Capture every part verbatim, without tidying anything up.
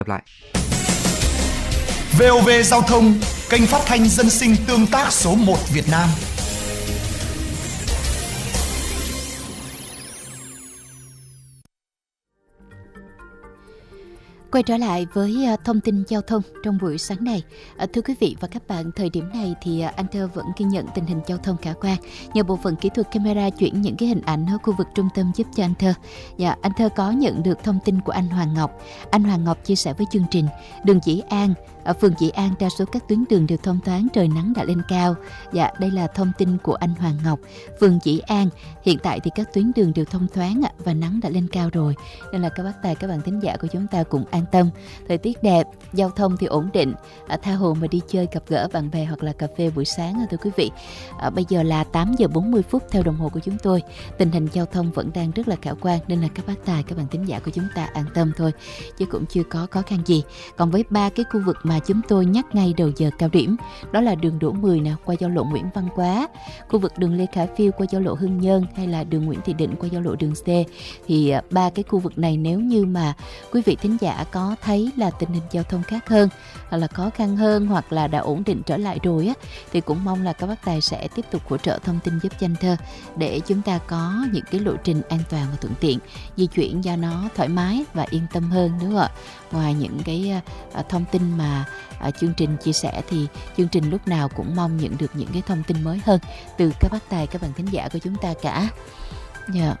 Gặp lại. vê o vê Giao thông, kênh phát thanh dân sinh tương tác số một Việt Nam. Quay trở lại với thông tin giao thông trong buổi sáng này. Thưa quý vị và các bạn, thời điểm này thì anh Thơ vẫn ghi nhận tình hình giao thông khả quan. Nhờ bộ phận kỹ thuật camera chuyển những cái hình ảnh ở khu vực trung tâm giúp cho anh Thơ. Dạ, anh Thơ có nhận được thông tin của anh Hoàng Ngọc. Anh Hoàng Ngọc chia sẻ với chương trình, đường Dĩ An, ở phường Dĩ An đa số các tuyến đường đều thông thoáng, trời nắng đã lên cao. Dạ, đây là thông tin của anh Hoàng Ngọc. Phường Dĩ An hiện tại thì các tuyến đường đều thông thoáng và nắng đã lên cao rồi, nên là các bác tài, các bạn thính giả của chúng ta cũng an tâm. Thời tiết đẹp, giao thông thì ổn định, à, tha hồ mà đi chơi gặp gỡ bạn bè hoặc là cà phê buổi sáng. Thưa quý vị, à, bây giờ là tám giờ bốn mươi phút theo đồng hồ của chúng tôi. Tình hình giao thông vẫn đang rất là khả quan, nên là các bác tài, các bạn thính giả của chúng ta an tâm thôi, chứ cũng chưa có khó khăn gì. Còn với ba cái khu vực mà chúng tôi nhắc ngay đầu giờ cao điểm, đó là đường Đỗ mười nè, qua giao lộ Nguyễn Văn Quá, khu vực đường Lê Khả Phiêu qua giao lộ Hưng Nhân, hay là đường Nguyễn Thị Định qua giao lộ Đường C. Thì ba cái khu vực này nếu như mà quý vị thính giả có thấy là tình hình giao thông khác hơn, hoặc là khó khăn hơn, hoặc là đã ổn định trở lại rồi á, thì cũng mong là các bác tài sẽ tiếp tục hỗ trợ thông tin giúp cho anh Thơ, để chúng ta có những cái lộ trình an toàn và thuận tiện, di chuyển cho nó thoải mái và yên tâm hơn, đúng không ạ? Ngoài những cái uh, thông tin mà uh, chương trình chia sẻ, thì chương trình lúc nào cũng mong nhận được những cái thông tin mới hơn từ các bác tài, các bạn thính giả của chúng ta cả. Yeah.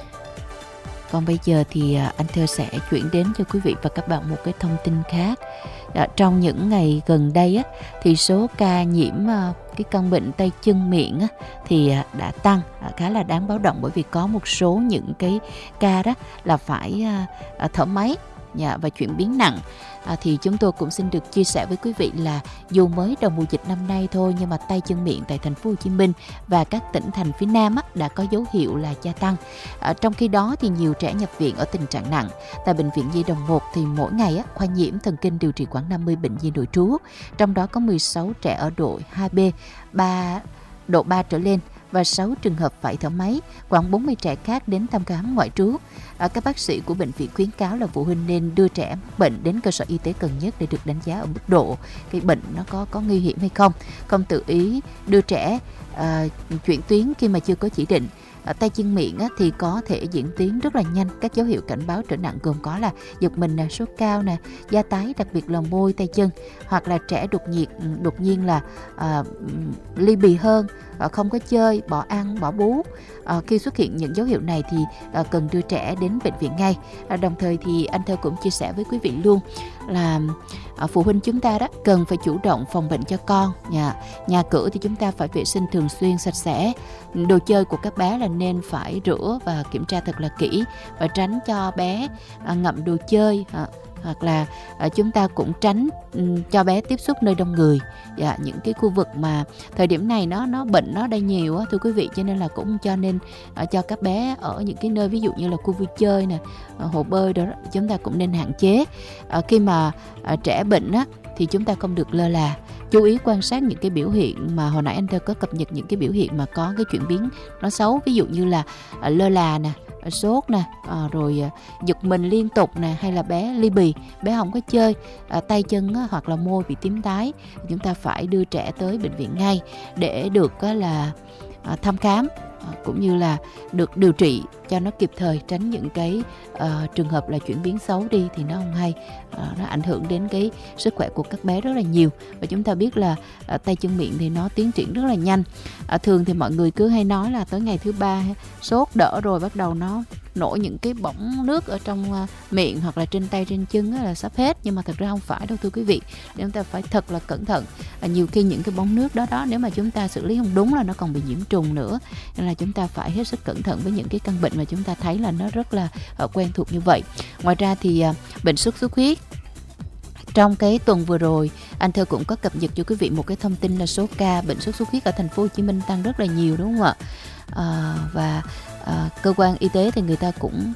Còn bây giờ thì anh Thơ sẽ chuyển đến cho quý vị và các bạn một cái thông tin khác. Đó, trong những ngày gần đây á, thì số ca nhiễm cái căn bệnh tay chân miệng á, thì đã tăng khá là đáng báo động, bởi vì có một số những cái ca đó là phải thở máy và chuyển biến nặng. À, thì chúng tôi cũng xin được chia sẻ với quý vị là dù mới đầu mùa dịch năm nay thôi, nhưng mà tay chân miệng tại thành phố Hồ Chí Minh và các tỉnh thành phía Nam á, đã có dấu hiệu là gia tăng. À, trong khi đó thì nhiều trẻ nhập viện ở tình trạng nặng. Tại bệnh viện Nhi Đồng một thì mỗi ngày á, khoa nhiễm thần kinh điều trị khoảng năm mươi bệnh nhi nội trú, trong đó có mười sáu trẻ ở độ hai B, ba độ ba trở lên, và sáu trường hợp phải thở máy, khoảng bốn mươi trẻ khác đến thăm khám ngoại trú. À, các bác sĩ của bệnh viện khuyến cáo là phụ huynh nên đưa trẻ mắc bệnh đến cơ sở y tế gần nhất để được đánh giá ở mức độ cái bệnh nó có có nguy hiểm hay không, không tự ý đưa trẻ à, chuyển tuyến khi mà chưa có chỉ định. À, tay chân miệng á, thì có thể diễn tiến rất là nhanh. Các dấu hiệu cảnh báo trở nặng gồm có là giật mình nè, sốt cao nè, da tái, đặc biệt là môi, tay chân, hoặc là trẻ đột nhiệt đột nhiên là à, ly bì hơn, à, không có chơi, bỏ ăn, bỏ bú. À, khi xuất hiện những dấu hiệu này thì à, cần đưa trẻ đến bệnh viện ngay. À, đồng thời thì anh Thơ cũng chia sẻ với quý vị luôn là à, phụ huynh chúng ta đó cần phải chủ động phòng bệnh cho con. Nhà nhà cửa thì chúng ta phải vệ sinh thường xuyên, sạch sẽ. Đồ chơi của các bé là nên phải rửa và kiểm tra thật là kỹ, và tránh cho bé à, ngậm đồ chơi. À, hoặc là à, chúng ta cũng tránh um, cho bé tiếp xúc nơi đông người. Dạ, những cái khu vực mà thời điểm này nó nó bệnh nó đây nhiều á, thưa quý vị, cho nên là cũng cho nên à, cho các bé ở những cái nơi ví dụ như là khu vui chơi nè, à, hồ bơi đó, chúng ta cũng nên hạn chế. À, khi mà à, trẻ bệnh á, thì chúng ta không được lơ là, chú ý quan sát những cái biểu hiện mà hồi nãy anh Thơ có cập nhật, những cái biểu hiện mà có cái chuyển biến nó xấu, ví dụ như là à, lơ là nè, sốt nè, à, rồi à, giật mình liên tục nè, hay là bé ly bì, bé không có chơi, à, tay chân á, hoặc là môi bị tím tái, chúng ta phải đưa trẻ tới bệnh viện ngay để được á, là à, thăm khám, à, cũng như là được điều trị cho nó kịp thời, tránh những cái uh, trường hợp là chuyển biến xấu đi thì nó không hay, uh, nó ảnh hưởng đến cái sức khỏe của các bé rất là nhiều. Và chúng ta biết là uh, tay chân miệng thì nó tiến triển rất là nhanh. Uh, thường thì mọi người cứ hay nói là tới ngày thứ ba sốt đỡ rồi bắt đầu nó nổi những cái bỏng nước ở trong uh, miệng hoặc là trên tay trên chân là sắp hết, nhưng mà thật ra không phải đâu thưa quý vị. Chúng ta phải thật là cẩn thận. Uh, nhiều khi những cái bóng nước đó đó nếu mà chúng ta xử lý không đúng là nó còn bị nhiễm trùng nữa, nên là chúng ta phải hết sức cẩn thận với những cái căn bệnh mà chúng ta thấy là nó rất là uh, quen thuộc như vậy. Ngoài ra thì uh, bệnh sốt xuất huyết, trong cái tuần vừa rồi anh Thơ cũng có cập nhật cho quý vị một cái thông tin là số ca bệnh sốt xuất huyết ở thành phố Hồ Chí Minh tăng rất là nhiều, đúng không ạ? À, và à, cơ quan y tế thì người ta cũng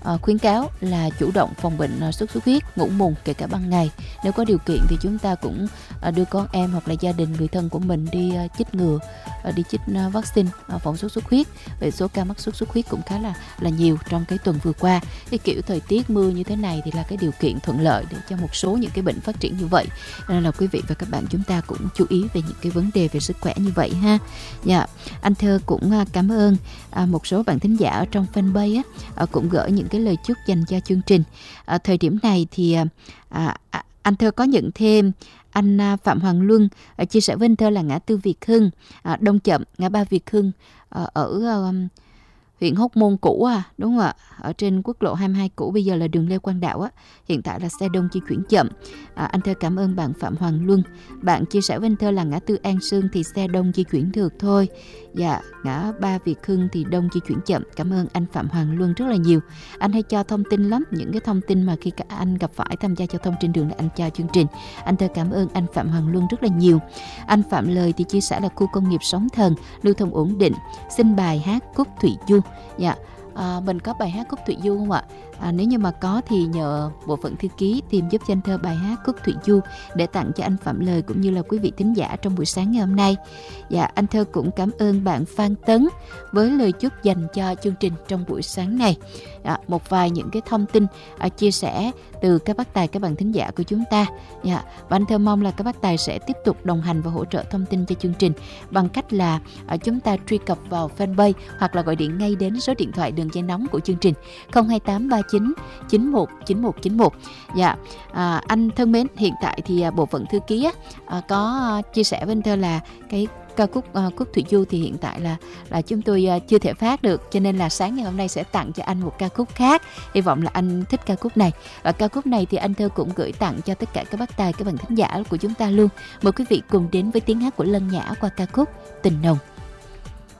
À, khuyến cáo là chủ động phòng bệnh à, sốt xuất huyết, ngủ mùng kể cả ban ngày. Nếu có điều kiện thì chúng ta cũng à, đưa con em hoặc là gia đình người thân của mình đi à, chích ngừa, à, đi chích à, vaccine à, phòng sốt xuất huyết. Về số ca mắc sốt xuất huyết cũng khá là là nhiều trong cái tuần vừa qua. Cái kiểu thời tiết mưa như thế này thì là cái điều kiện thuận lợi để cho một số những cái bệnh phát triển như vậy. Nên là quý vị và các bạn chúng ta cũng chú ý về những cái vấn đề về sức khỏe như vậy ha. Dạ, anh Thơ cũng à, cảm ơn à, một số bạn thính giả ở trong fanpage á, à, cũng gửi những cái lời chúc dành cho chương trình. À, thời điểm này thì à, à, anh Thơ có nhận thêm anh à, Phạm Hoàng Luân à, chia sẻ với anh Thơ là ngã tư Việt Hưng, à, Đông Chậm, ngã ba Việt Hưng à, ở à, huyện Hóc Môn cũ à, đúng không ạ? Ở trên quốc lộ hai mươi hai cũ, bây giờ là đường Lê Quang Đạo á, hiện tại là xe đông di chuyển chậm. À, anh Thơ cảm ơn bạn Phạm Hoàng Luân. Bạn chia sẻ với anh Thơ là ngã tư An Sương thì xe đông di chuyển được thôi. Dạ, ngã ba Việt Hưng thì đông di chuyển chậm. Cảm ơn anh Phạm Hoàng Luân rất là nhiều. Anh hay cho thông tin lắm, những cái thông tin mà khi anh gặp phải tham gia giao thông trên đường là anh cho chương trình. Anh Thơ cảm ơn anh Phạm Hoàng Luân rất là nhiều. Anh Phạm Lời thì chia sẻ là khu công nghiệp Sóng Thần lưu thông ổn định, xin bài hát Cúc Thủy Du. Dạ, à, mình có bài hát Cúc Thủy Du không ạ? À, nếu như mà có thì nhờ bộ phận thư ký tìm giúp cho anh Thơ bài hát Cúc Thủy Du để tặng cho anh Phạm Lời cũng như là quý vị thính giả trong buổi sáng ngày hôm nay. Dạ, anh Thơ cũng cảm ơn bạn Phan Tấn với lời chúc dành cho chương trình trong buổi sáng này. Dạ, một vài những cái thông tin à, chia sẻ từ các bác tài, các bạn thính giả của chúng ta. Dạ, và anh Thơ mong là các bác tài sẽ tiếp tục đồng hành và hỗ trợ thông tin cho chương trình bằng cách là à, chúng ta truy cập vào fanpage hoặc là gọi điện ngay đến số điện thoại đường dây nóng của chương trình không hai tám ba chín chín một chín một chín một. Dạ, à, anh thân mến, hiện tại thì à, bộ phận thư ký á, à, có à, chia sẻ với anh Thơ là cái ca khúc uh, Cúc Thủy Du thì hiện tại là là chúng tôi uh, chưa thể phát được, cho nên là sáng ngày hôm nay sẽ tặng cho anh một ca khúc khác. Hy vọng là anh thích ca khúc này. Và ca khúc này thì anh Thơ cũng gửi tặng cho tất cả các bác tài, các bạn thính giả của chúng ta luôn. Mời quý vị cùng đến với tiếng hát của Lân Nhã qua ca khúc Tình Nồng.